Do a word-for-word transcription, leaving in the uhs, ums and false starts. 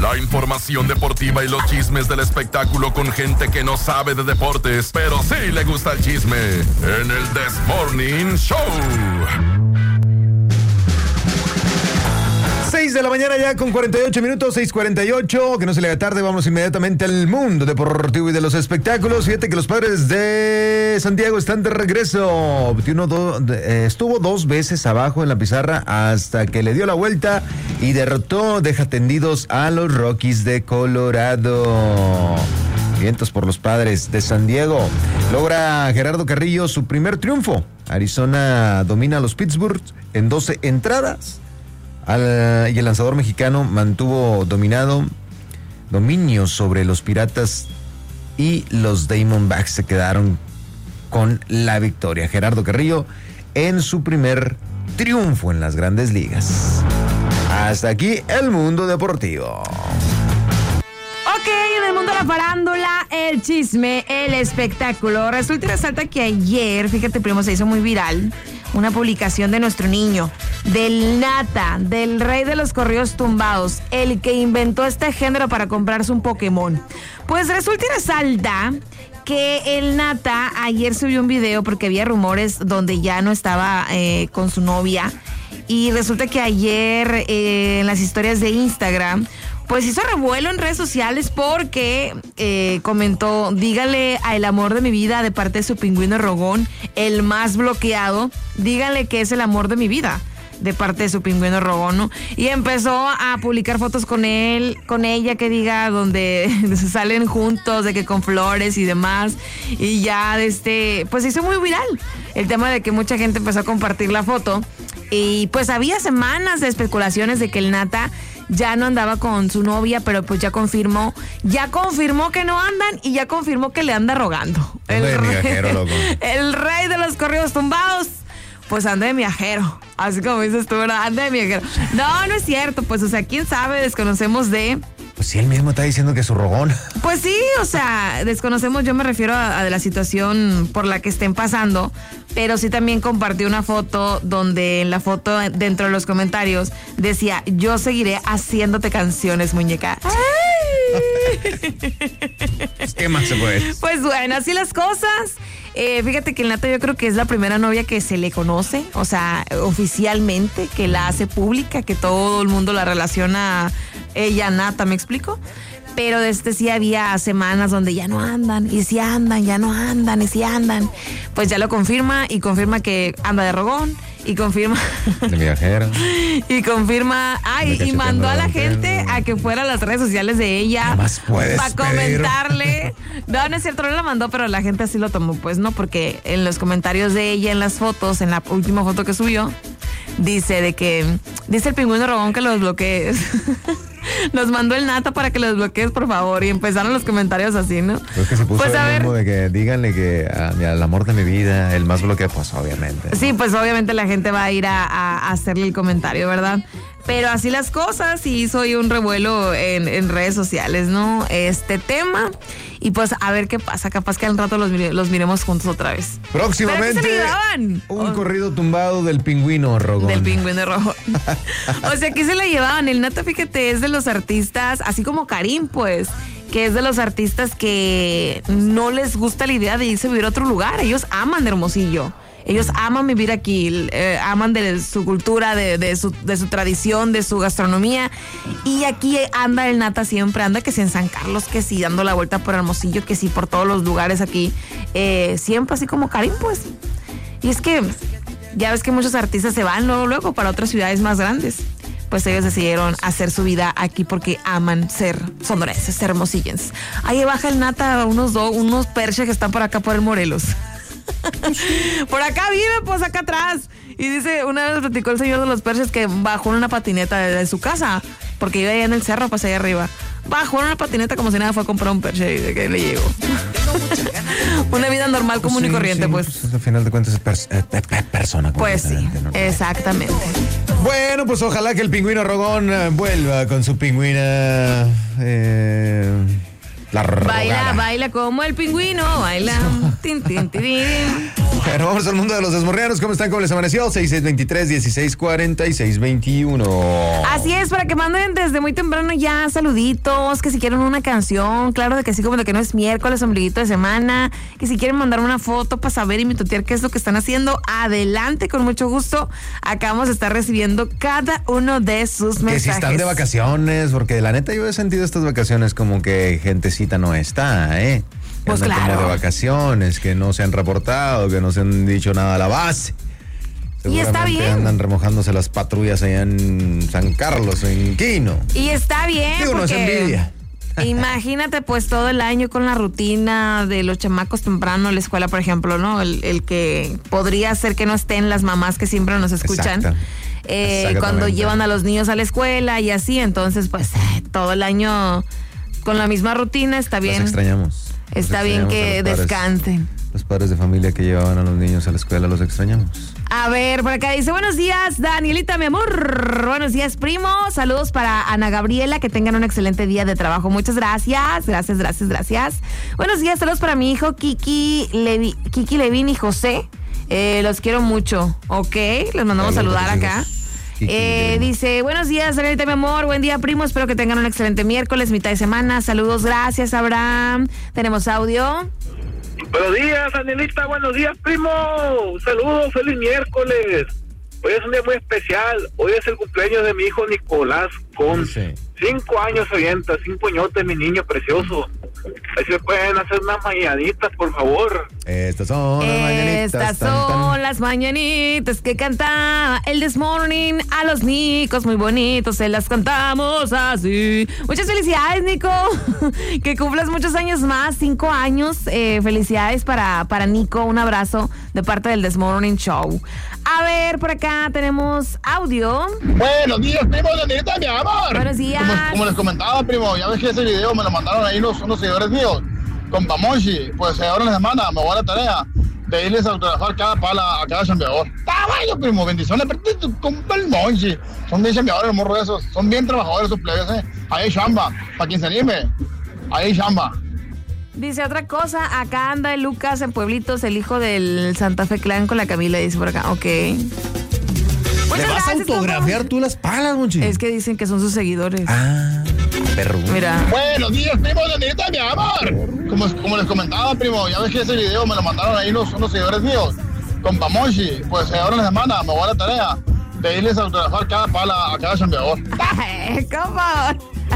La información deportiva y los chismes del espectáculo con gente que no sabe de deportes, pero sí le gusta el chisme. En el This Morning Show. seis de la mañana ya con cuarenta y ocho minutos, seis cuarenta y ocho, que no se le haga tarde, vamos inmediatamente al mundo deportivo y de los espectáculos. Fíjate que los Padres de Santiago están de regreso. Uno, do, de, estuvo dos veces abajo en la pizarra hasta que le dio la vuelta y derrotó, deja tendidos a los Rockies de Colorado. Vientos por los Padres de San Diego. Logra Gerardo Carrillo su primer triunfo. Arizona domina a los Pittsburgh en doce entradas. Al, y el lanzador mexicano mantuvo dominado dominio sobre los Piratas y los Diamondbacks se quedaron con la victoria. Gerardo Carrillo en su primer triunfo en las Grandes Ligas. Hasta aquí el mundo deportivo. Ok, en el mundo de la farándula, el chisme, el espectáculo. Resulta y resalta que ayer, fíjate, primo, se hizo muy viral una publicación de nuestro niño, del Nata, del rey de los corridos tumbados, el que inventó este género para comprarse un Pokémon. Pues resulta y resalta que el Nata ayer subió un video porque había rumores donde ya no estaba eh, con su novia. Y resulta que ayer eh, en las historias de Instagram pues hizo revuelo en redes sociales porque eh, comentó, dígale a el amor de mi vida de parte de su pingüino Rogón, el más bloqueado, dígale que es el amor de mi vida de parte de su pingüino Rogón, ¿no? Y empezó a publicar fotos con él, con ella, que diga, donde se salen juntos, de que con flores y demás, y ya, este, pues se hizo muy viral el tema de que mucha gente empezó a compartir la foto, y pues había semanas de especulaciones de que el Nata ya no andaba con su novia, pero pues ya confirmó, ya confirmó que no andan y ya confirmó que le anda rogando. El, de rey, viajero, loco. El rey de los corridos tumbados, pues anda de viajero, así como dices tú, ¿verdad? Anda de viajero. No, no es cierto, pues, o sea, quién sabe, desconocemos de... Pues sí, él mismo está diciendo que es su Rogón. Pues sí, o sea, desconocemos, yo me refiero a, a de la situación por la que estén pasando, pero sí también compartí una foto donde en la foto, dentro de los comentarios, decía, yo seguiré haciéndote canciones, muñeca. ¿Qué más se puede? Pues bueno, así las cosas. Eh, fíjate que el Nata yo creo que es la primera novia que se le conoce, o sea, oficialmente, que la hace pública, que todo el mundo la relaciona a ella, Nata, ¿me explico? Pero desde sí había semanas donde ya no andan, y si andan, ya no andan, y si andan. Pues ya lo confirma, y confirma que anda de rogón, y confirma... De viajero. Y confirma... Ay, y mandó a la gente a que fuera a las redes sociales de ella para comentarle. No, no es cierto, no la mandó, pero la gente así lo tomó, pues, ¿no? Porque en los comentarios de ella, en las fotos, en la última foto que subió, dice de que... Dice el pingüino Rogón que lo desbloquees. Nos mandó el Nata para que lo desbloquees, por favor. Y empezaron los comentarios así, ¿no? Pues que se puso pues el a ver, mismo de que díganle que al amor de mi vida, el más bloqueado, pues obviamente. Sí, pues obviamente la gente va a ir a, a hacerle el comentario, ¿verdad? Pero así las cosas, y hizo hoy un revuelo en, en redes sociales, ¿no? Este tema. Y pues a ver qué pasa, capaz que al rato los, mire, los miremos juntos otra vez. Próximamente, ¿Pero qué se le llevaban? Un oh. corrido tumbado del pingüino Rogón. Del pingüino Rogón. O sea, aquí se la llevaban. El Nata, fíjate, es de los artistas, así como Karim, pues, que es de los artistas que no les gusta la idea de irse a vivir a otro lugar. Ellos aman de Hermosillo. Ellos aman vivir aquí, eh, aman de su cultura, de, de, su, de su tradición, de su gastronomía. Y aquí anda el Nata siempre, anda que si en San Carlos, que si dando la vuelta por Hermosillo, que si por todos los lugares aquí. Eh, siempre así como Karim, pues. Y es que ya ves que muchos artistas se van luego, luego para otras ciudades más grandes. Pues ellos decidieron hacer su vida aquí porque aman ser sonorenses, ser hermosillenses. Ahí baja el Nata unos, do, unos perches que están por acá por el Morelos. Por acá vive, pues acá atrás. Y dice, una vez platicó el señor de los perches que bajó en una patineta de, de su casa, porque iba allá en el cerro, pues allá arriba. Bajó en una patineta como si nada, fue a comprar un perche y de que le llegó. Una vida normal, común pues sí, y corriente, sí, pues. pues. Al final de cuentas es pers- eh, eh, persona. Pues sí, normal. Exactamente. Bueno, pues ojalá que el pingüino Rogón eh, vuelva con su pingüina... Eh, la rogada. Baila, baila como el pingüino, baila. Tin, tin, tin, tin. Pero vamos al mundo de los desmorreanos. ¿Cómo están? ¿Cómo les amaneció? seis seis veintitrés, dieciséis cuarenta y seis veintiuno. Así es, para que manden desde muy temprano ya saluditos, que si quieren una canción, claro de que sí, como de que no es miércoles, ombliguito de semana, que si quieren mandar una foto para saber y mitotear qué es lo que están haciendo, adelante, con mucho gusto. Acá vamos a estar recibiendo cada uno de sus mensajes. Que si están de vacaciones, porque la neta yo he sentido estas vacaciones como que gentecita no está, ¿eh? Que Pues andan claro. como de vacaciones, que no se han reportado, que no se han dicho nada a la base. Y está Seguramente bien. andan remojándose las patrullas allá en San Carlos, en Quino. Y está bien, Digo, no es porque envidia. imagínate pues todo el año con la rutina de los chamacos temprano en la escuela, por ejemplo, ¿no? El, el que podría ser que no estén las mamás que siempre nos escuchan. Exacto. Eh, Exactamente. cuando llevan a los niños a la escuela y así, entonces pues eh, todo el año con la misma rutina está Los bien. extrañamos. Los Está bien extrañamos que a los padres. descansen. Los padres de familia que llevaban a los niños a la escuela los extrañamos. A ver, por acá dice, buenos días, Danielita, mi amor. Buenos días, primo. Saludos para Ana Gabriela, que tengan un excelente día de trabajo. Muchas gracias, gracias, gracias, gracias. Buenos días, saludos para mi hijo Kiki, Levi, Kiki Levin y José. Eh, los quiero mucho, ¿ok? Les mandamos Saludos saludar a tus acá. hijos. Kiki Eh, Levin. dice, buenos días, Danielita, mi amor. Buen día, primo. Espero que tengan un excelente miércoles, mitad de semana. Saludos, gracias, Abraham. Tenemos audio. Buenos días, Danielita, buenos días, primo. Saludos, feliz miércoles. Hoy es un día muy especial. Hoy es el cumpleaños de mi hijo Nicolás con Sí. cinco años, avienta, cinco añotes, mi niño precioso. Ahí se pueden hacer unas mañanitas, por favor. Estas son las mañanitas. Estas tan, tan. son las mañanitas que cantaba el This Morning a los nicos muy bonitos, se las cantamos así. Muchas felicidades, Nico. Que cumplas muchos años más, cinco años. Eh, felicidades para, para Nico. Un abrazo de parte del This Morning Show. A ver, por acá tenemos audio. Buenos días, primo, Danielita, mi amor. Buenos días. Como, como les comentaba, primo, ya ves que ese video me lo mandaron ahí unos, unos seguidores míos, con Pamonchi. Pues ahora en la semana me voy a la tarea de irles a autografar cada pala a cada chambeador. Está bueno, primo, bendiciones, pero con el Monchi. Son bien chambeadores los morros esos, son bien trabajadores sus plebes, eh. Ahí hay chamba, para quien se anime, ahí hay chamba. Dice otra cosa, acá anda el Lucas en Pueblitos, el hijo del Santa Fe Clan con la Camila, dice por acá, ok. ¿Le Muchas vas a gracias, autografiar compa. tú las palas, Monchi? Es que dicen que son sus seguidores. Ah, perro. Mira. Buenos días, primo, Danielita, mi amor. Como, como les comentaba, primo, ya ves que ese video me lo mandaron ahí unos, unos seguidores míos, con Pamonchi. Pues ahora en la semana me voy a la tarea de irles a autografar cada pala a cada chambeador. ¿Cómo?